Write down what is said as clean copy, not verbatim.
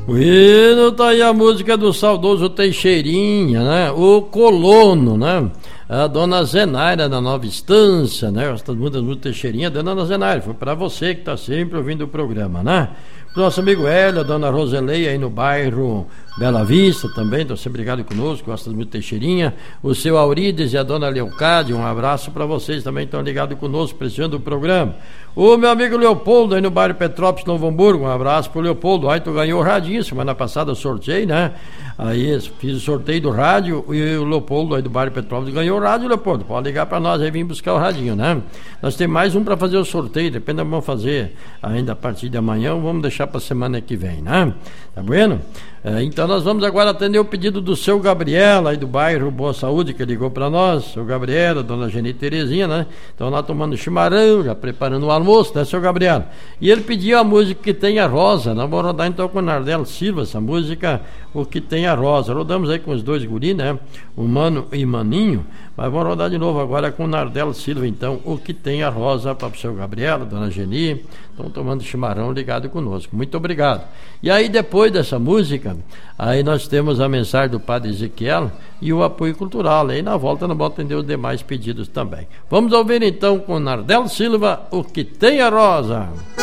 Bueno, tá aí a música do saudoso Teixeirinha, né? O colono, né? A dona Zenaira da Nova Estância, né? Gosta muito do Teixeirinha, dona Zenaira, foi pra você que tá sempre ouvindo o programa, né? Pro nosso amigo Hélio, a dona Roseleia aí no bairro Bela Vista também, estão sempre ligados conosco, gosta muito do Teixeirinha. O seu Aurides e a dona Leocádia, um abraço para vocês também, estão ligados conosco, prestigiando o programa. O meu amigo Leopoldo aí no bairro Petrópolis, Novo Hamburgo, um abraço pro Leopoldo. Aí tu ganhou o radinho, semana passada eu sorteei, né? Aí fiz o sorteio do rádio e o Leopoldo aí do bairro Petrópolis ganhou o rádio, Leopoldo. Pode ligar para nós aí, vir buscar o radinho, né? Nós temos mais um para fazer o sorteio, depende, vamos fazer ainda a partir de amanhã, vamos deixar para semana que vem, né? Tá bueno? Então nós vamos agora atender o pedido do seu Gabriel aí do bairro Boa Saúde, que ligou para nós, seu Gabriel, a dona Geni Terezinha, né? Estão lá tomando chimarrão, já preparando o almoço, né, seu Gabriel? E ele pediu a música Que Tem a Rosa, nós vamos rodar então com o Nardel Silva, essa música, O Que Tem a Rosa. Rodamos aí com os dois guris, né? O Mano e Maninho, mas vamos rodar de novo agora com o Nardel Silva, então, O Que Tem a Rosa, para o seu Gabriel, a dona Geni, estão tomando chimarrão ligado conosco. Muito obrigado. E aí depois dessa música, aí nós temos a mensagem do padre Ezequiel e o apoio cultural. Aí na volta nós vamos atender os demais pedidos também. Vamos ouvir então com Nardel Silva, O Que Tem a Rosa.